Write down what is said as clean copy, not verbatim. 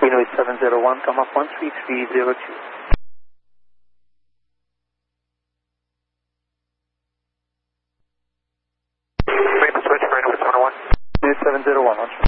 Kilo 701, come up 13302. Switch, right over 701. Kilo 701, 1.